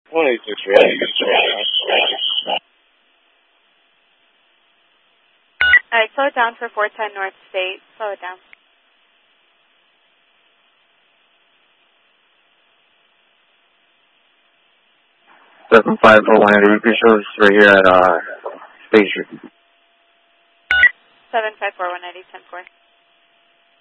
186 ready. Alright, slow it down for 410 North State. Slow it down. Seven 54180, you can show us right here at State Street. 754-180, 10-4.